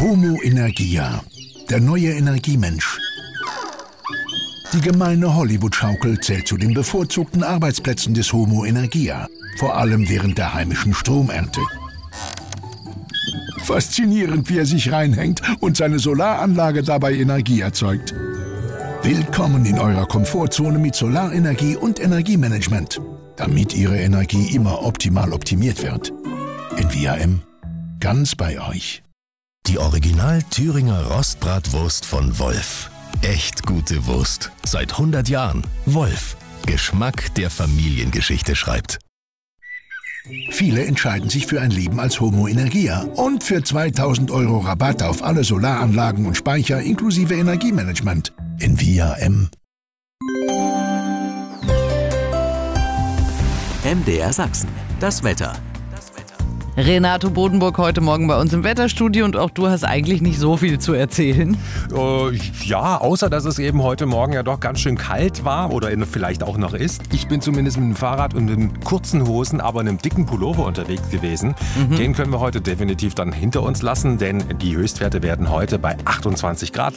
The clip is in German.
Homo Energia, der neue Energiemensch. Die gemeine Hollywood-Schaukel zählt zu den bevorzugten Arbeitsplätzen des Homo Energia, vor allem während der heimischen Stromernte. Faszinierend, wie er sich reinhängt und seine Solaranlage dabei Energie erzeugt. Willkommen in eurer Komfortzone mit Solarenergie und Energiemanagement, damit Ihre Energie immer optimal optimiert wird. Envia M, ganz bei euch. Die Original Thüringer Rostbratwurst von Wolf. Echt gute Wurst. Seit 100 Jahren. Wolf. Geschmack, der Familiengeschichte schreibt. Viele entscheiden sich für ein Leben als Homo Energia und für 2.000 € Rabatt auf alle Solaranlagen und Speicher inklusive Energiemanagement. Envia M. MDR Sachsen. Das Wetter. Renato Bodenburg heute Morgen bei uns im Wetterstudio und auch du hast eigentlich nicht so viel zu erzählen. Ja, außer dass es eben heute Morgen ja doch ganz schön kalt war oder vielleicht auch noch ist. Ich bin zumindest mit dem Fahrrad und in kurzen Hosen, aber in einem dicken Pullover unterwegs gewesen. Den können wir heute definitiv dann hinter uns lassen, denn die Höchstwerte werden heute bei 28 Grad